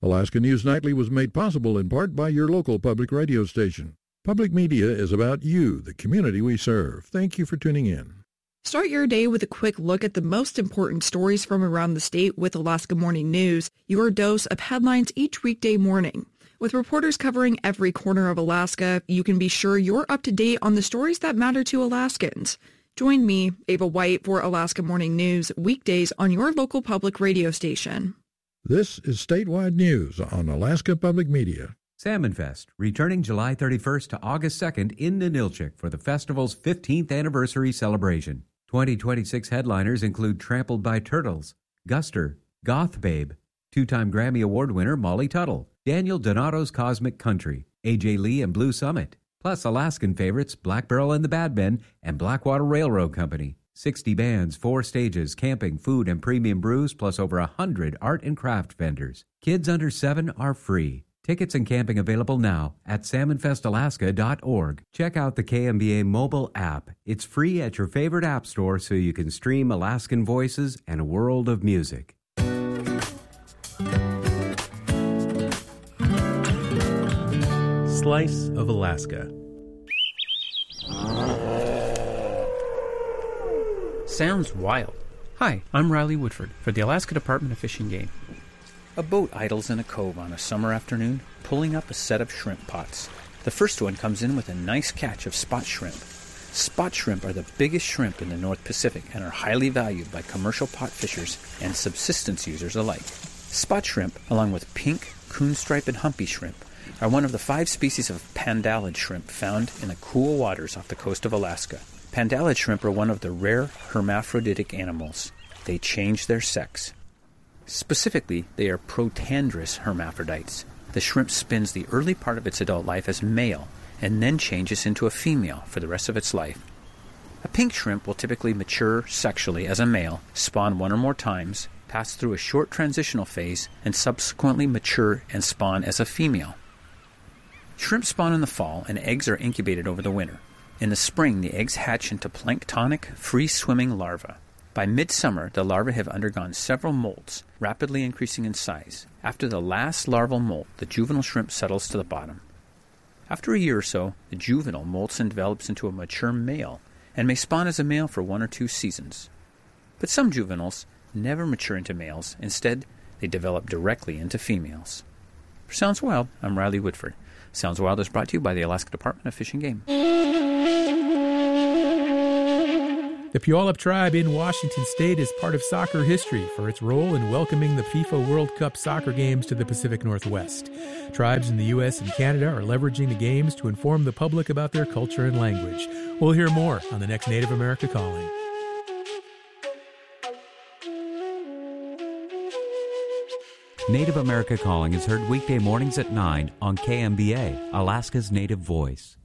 Alaska News Nightly was made possible in part by your local public radio station. Public media is about you, the community we serve. Thank you for tuning in. Start your day with a quick look at the most important stories from around the state with Alaska Morning News, your dose of headlines each weekday morning. With reporters covering every corner of Alaska, you can be sure you're up to date on the stories that matter to Alaskans. Join me, Ava White, for Alaska Morning News, weekdays on your local public radio station. This is statewide news on Alaska Public Media. Salmon Fest, returning July 31st to August 2nd in Ninilchik for the festival's 15th anniversary celebration. 2026 headliners include Trampled by Turtles, Guster, Goth Babe, two-time Grammy Award winner Molly Tuttle, Daniel Donato's Cosmic Country, AJ Lee and Blue Summit, plus Alaskan favorites Black Barrel and the Bad Men and Blackwater Railroad Company. 60 bands, 4 stages, camping, food, and premium brews, plus over 100 art and craft vendors. Kids under 7 are free. Tickets and camping available now at salmonfestalaska.org. Check out the KMBA mobile app. It's free at your favorite app store so you can stream Alaskan voices and a world of music. Slice of Alaska. Sounds wild. Hi, I'm Riley Woodford for the Alaska Department of Fish and Game. A boat idles in a cove on a summer afternoon, pulling up a set of shrimp pots. The first one comes in with a nice catch of spot shrimp. Spot shrimp are the biggest shrimp in the North Pacific and are highly valued by commercial pot fishers and subsistence users alike. Spot shrimp, along with pink, coonstripe, and humpy shrimp, are one of the 5 species of pandalid shrimp found in the cool waters off the coast of Alaska. Pandalid shrimp are one of the rare hermaphroditic animals. They change their sex. Specifically, they are protandrous hermaphrodites. The shrimp spends the early part of its adult life as male and then changes into a female for the rest of its life. A pink shrimp will typically mature sexually as a male, spawn 1 or more times, pass through a short transitional phase, and subsequently mature and spawn as a female. Shrimp spawn in the fall, and eggs are incubated over the winter. In the spring, the eggs hatch into planktonic, free-swimming larvae. By midsummer, the larvae have undergone several molts, rapidly increasing in size. After the last larval molt, the juvenile shrimp settles to the bottom. After a year or so, the juvenile molts and develops into a mature male, and may spawn as a male for 1 or 2 seasons. But some juveniles never mature into males. Instead, they develop directly into females. For Sounds Wild, I'm Riley Woodford. Sounds Wild is brought to you by the Alaska Department of Fish and Game. The Puyallup Tribe in Washington State is part of soccer history for its role in welcoming the FIFA World Cup soccer games to the Pacific Northwest. Tribes in the U.S. and Canada are leveraging the games to inform the public about their culture and language. We'll hear more on the next Native America Calling. Native America Calling is heard weekday mornings at 9 on KMBA, Alaska's Native Voice.